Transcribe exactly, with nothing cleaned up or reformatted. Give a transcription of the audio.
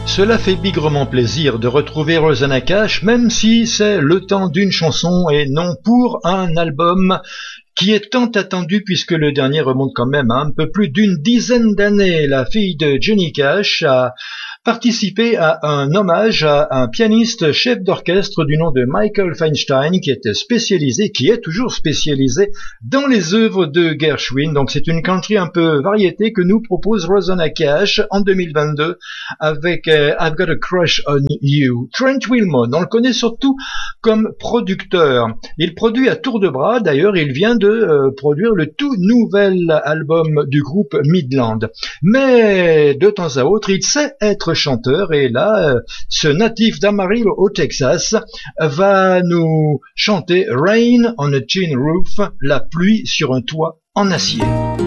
Cela fait bigrement plaisir de retrouver Rosanna Cash, même si c'est le temps d'une chanson et non pour un album qui est tant attendu puisque le dernier remonte quand même à un peu plus d'une dizaine d'années. La fille de Johnny Cash a participé à un hommage à un pianiste chef d'orchestre du nom de Michael Feinstein qui était spécialisé, qui est toujours spécialisé dans les œuvres de Gershwin. Donc c'est une country un peu variété que nous propose Rosanna Cash en deux mille vingt-deux avec euh, I've Got a Crush on You. Trent Wilmot, on le connaît surtout comme producteur. Il produit à tour de bras, d'ailleurs il vient de euh, produire le tout nouvel album du groupe Midland. Mais de temps à autre, il sait être chanteur et là, ce natif d'Amarillo au Texas va nous chanter Rain on a Tin Roof, la pluie sur un toit en acier.